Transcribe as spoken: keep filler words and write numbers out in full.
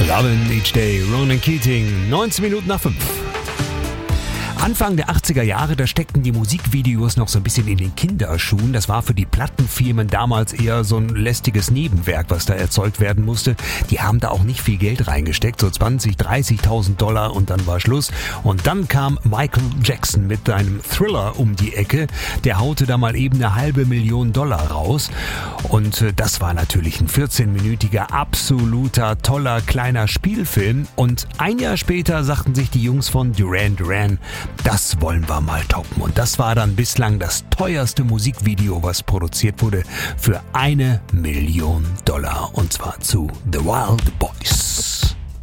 Lovin' Each Day, Ronan Keating, neunzehn Minuten nach fünf. Anfang der achtziger Jahre, da steckten die Musikvideos noch so ein bisschen in den Kinderschuhen. Das war für die Plattenfirmen damals eher so ein lästiges Nebenwerk, was da erzeugt werden musste. Die haben da auch nicht viel Geld reingesteckt, so zwanzig, dreißigtausend Dollar und dann war Schluss. Und dann kam Michael Jackson mit einem Thriller um die Ecke. Der haute da mal eben eine halbe Million Dollar raus. Und das war natürlich ein vierzehnminütiger, absoluter, toller, kleiner Spielfilm. Und ein Jahr später sagten sich die Jungs von Duran Duran, das wollen wir mal toppen. Und das war dann bislang das teuerste Musikvideo, was produziert wurde, für eine Million Dollar. Und zwar zu The Wild Boys.